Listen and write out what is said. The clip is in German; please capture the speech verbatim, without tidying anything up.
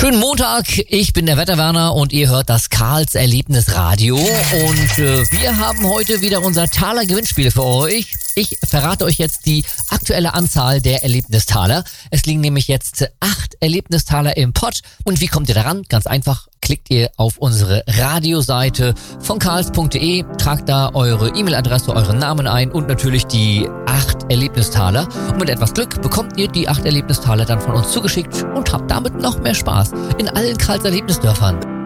Schönen Montag, ich bin der Wetterwerner und ihr hört das Karls Erlebnisradio und äh, wir haben heute wieder unser Taler Gewinnspiel für euch. Ich verrate euch jetzt die aktuelle Anzahl der Erlebnistaler. Es liegen nämlich jetzt acht Erlebnistaler im Pott. Und wie kommt ihr daran? Ganz einfach, klickt ihr auf unsere Radioseite von karls punkt de, tragt da eure E-Mail-Adresse, euren Namen ein und natürlich die acht Erlebnistaler. Und mit etwas Glück bekommt ihr die acht Erlebnistaler dann von uns zugeschickt und habt damit noch mehr Spaß in allen Karls Erlebnisdörfern.